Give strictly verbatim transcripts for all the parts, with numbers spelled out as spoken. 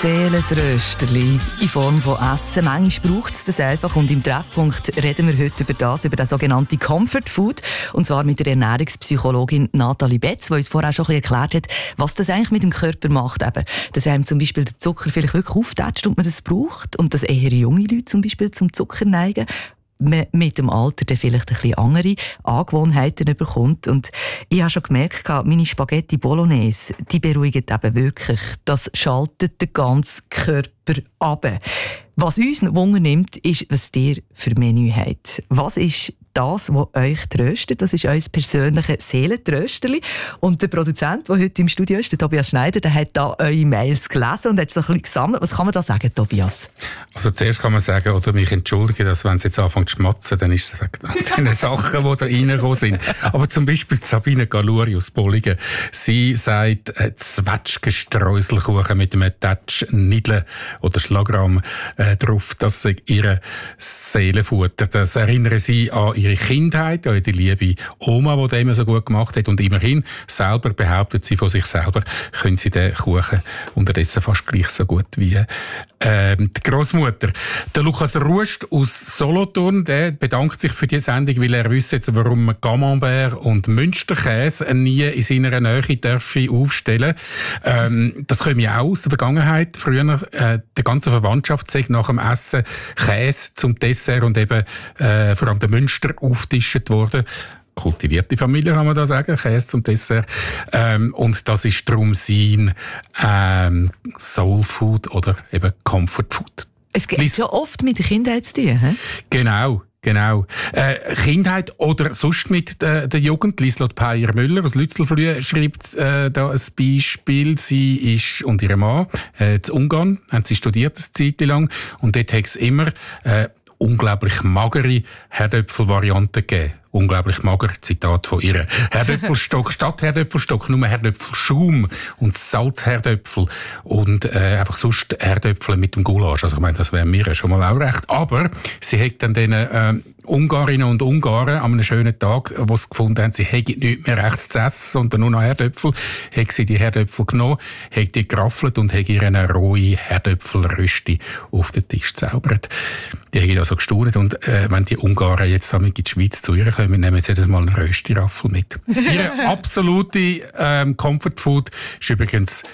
Seelentrösterli in Form von Essen. Manchmal braucht es das einfach. Und im Treffpunkt reden wir heute über das, über das sogenannte Comfort Food. Und zwar mit der Ernährungspsychologin Nathalie Betz, die uns vorher schon ein bisschen erklärt hat, was das eigentlich mit dem Körper macht. Eben, dass einem zum Beispiel der Zucker vielleicht wirklich auftätscht und man das braucht. Und dass eher junge Leute zum Beispiel zum Zucker neigen. Man mit dem Alter dann vielleicht ein bisschen andere Angewohnheiten bekommt. Und ich habe schon gemerkt, meine Spaghetti Bolognese, die beruhigen eben wirklich. Das schaltet den ganzen Körper ab. Was uns Wunder nimmt, ist, was ihr für Menü habt. Was ist das, was euch tröstet? Das ist euer persönliches Seelentrösterli. Und der Produzent, der heute im Studio ist, der Tobias Schneider, der hat da eure Mails gelesen und hat so ein bisschen gesammelt. Was kann man da sagen, Tobias? Also zuerst kann man sagen, oder mich entschuldigen, dass wenn es jetzt anfängt zu schmatzen, dann ist es wegen Sachen, die da reingekommen sind. Aber zum Beispiel Sabine Galuri aus Bolligen. Sie sagt, äh, Zwetschgenstreuselkuchen mit einem Touch Nidle oder Schlagrahm äh, drauf, das sei ihre Seelenfutter. Das erinnere sie an ihre Kindheit, an die liebe Oma, die das immer so gut gemacht hat. Und immerhin, selber behauptet sie von sich selber, können sie den Kuchen unterdessen fast gleich so gut wie äh, die Grossmutter. Der Lukas Rust aus Solothurn, der bedankt sich für die Sendung, weil er wisse jetzt, warum man Camembert und Münsterkäse nie in seiner Nähe dürfen aufstellen. Ähm, das kommt ja auch aus der Vergangenheit. Früher äh, der ganze Verwandtschaft sagt nach dem Essen Käse zum Dessert und eben äh, vor allem der Münster aufgetischt worden. Kultivierte Familie, kann man da sagen, Käse zum Dessert. Ähm, und das ist darum sein ähm, Soul Food oder eben Comfort Food. Es geht Lies- ja oft mit der Kindheit zu tun, he? Genau. Genau. Äh, Kindheit oder sonst mit äh, der Jugend. Lieslott Peyer-Müller aus Lützelflüh schreibt äh, da ein Beispiel. Sie ist und ihre Mann äh, in Ungarn, haben sie studiert eine Zeit lang und dort hat es immer äh, unglaublich magere Herdöpfel-Varianten gegeben. Unglaublich mager, Zitat von ihr. Herdöpfelstock statt Herdöpfelstock, nur Herdöpfelschaum und Salzherdöpfel und äh, einfach sonst Herdöpfel mit dem Gulasch. Also ich meine, das wäre mir schon mal auch recht. Aber sie hat dann den äh, Ungarinnen und Ungarn an einem schönen Tag, wo sie gefunden haben, sie hätten nichts mehr rechts zu essen, sondern nur noch Herdöpfel, hat sie die Herdöpfel genommen, hat die geraffelt und hat ihr eine rohe Herdöpfelrösti auf den Tisch gezaubert. Die haben also gestaunt und äh, wenn die Ungarn jetzt in die Schweiz zu ihr kommen, wir nehmen jetzt jedes Mal einen Rösti-Raffel mit. Ihre absolute ähm, Comfort Food ist übrigens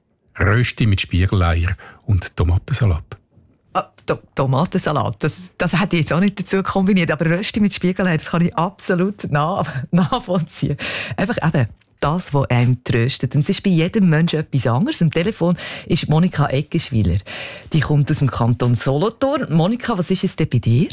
Rösti mit Spiegeleier und Tomatensalat. Ah, to- Tomatensalat, das, das hätte ich jetzt auch nicht dazu kombiniert, aber Rösti mit Spiegeleier, das kann ich absolut nach- nachvollziehen. Einfach eben das, was einem tröstet. Und es ist bei jedem Menschen etwas anderes. Am Telefon ist Monika Eggenschwiler. Die kommt aus dem Kanton Solothurn. Monika, was ist es denn bei dir?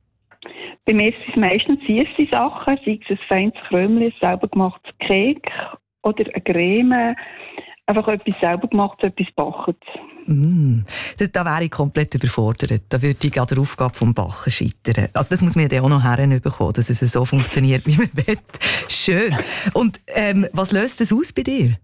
Bei mir sind es meistens süße Sachen, sei es ein feines Krömchen, ein selber gemachtes Kek oder eine Creme, einfach etwas selber gemachtes, etwas Backendes. Mm, da, da wäre ich komplett überfordert. Da würde ich an der Aufgabe vom Backen scheitern. Also das muss man ja auch noch herbekommen, dass es so funktioniert, wie man will. Schön. Und ähm, was löst das aus bei dir?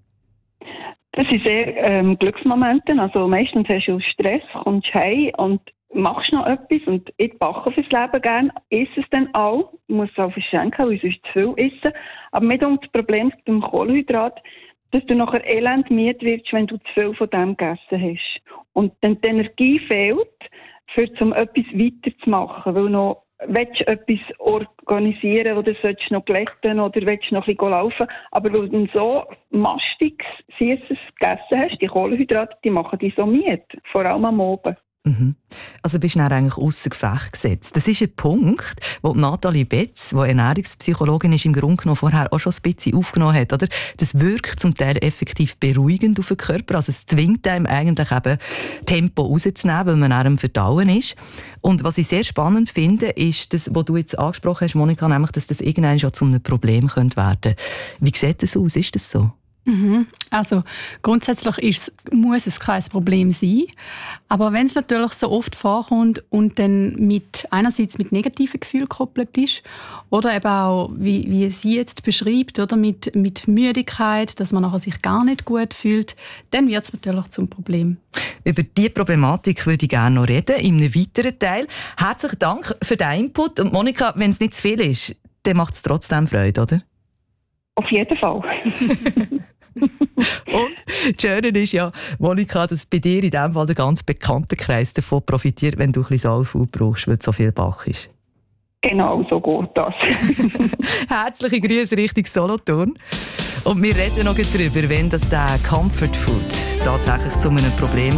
Das sind sehr ähm, Glücksmomente. Also meistens hast du Stress, kommst heim und machst noch etwas und ich backe fürs Leben gerne, esse es dann auch, muss es auch verschenken, weil sonst zu viel essen. Aber mitunter das Problem beim Kohlenhydrat, dass du nachher elend müde wirst, wenn du zu viel von dem gegessen hast. Und dann die Energie fehlt, für um etwas weiterzumachen, weil noch willst du etwas organisieren oder sollst du noch glätten oder willst du noch ein bisschen laufen. Aber weil du so mastiges, süßes gegessen hast, die Kohlenhydrate, die machen dich so müde, vor allem am Abend. Mhm. Also bist du dann eigentlich ausser Gefecht gesetzt. Das ist ein Punkt, wo Nathalie Betz, die Ernährungspsychologin ist, im Grunde genommen vorher auch schon ein bisschen aufgenommen hat. Oder? Das wirkt zum Teil effektiv beruhigend auf den Körper. Also es zwingt einem eigentlich eben Tempo rauszunehmen, weil man am Verdauen ist. Und was ich sehr spannend finde, ist das, was du jetzt angesprochen hast, Monika, nämlich, dass das irgendwann schon zu einem Problem werden könnte. Wie sieht das aus? Ist das so? Mhm. Also grundsätzlich ist, muss es kein Problem sein. Aber wenn es natürlich so oft vorkommt und dann mit, einerseits mit negativen Gefühlen gekoppelt ist oder eben auch, wie, wie sie jetzt beschreibt, oder mit, mit Müdigkeit, dass man nachher sich gar nicht gut fühlt, dann wird es natürlich zum Problem. Über diese Problematik würde ich gerne noch reden, in einem weiteren Teil. Herzlichen Dank für den Input. Und Monika, wenn es nicht zu viel ist, dann macht es trotzdem Freude, oder? Auf jeden Fall. Und das Schöne ist ja, Monika, dass bei dir in diesem Fall der ganz bekannte Kreis davon profitiert, wenn du ein bisschen Soulfood brauchst, weil es so viel Bach ist. Genau, so geht das. Herzliche Grüße Richtung Solothurn. Und wir reden noch darüber, wenn das der Comfort Food tatsächlich zu einem Problem